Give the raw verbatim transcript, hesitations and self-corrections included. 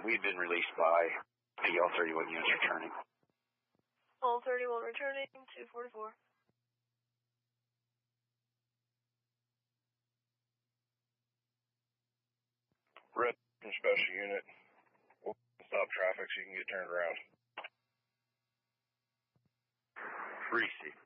we've been released by the L thirty-one units returning. L thirty-one returning, two forty-four. Red from special unit. We'll stop traffic so you can get turned around. Reese.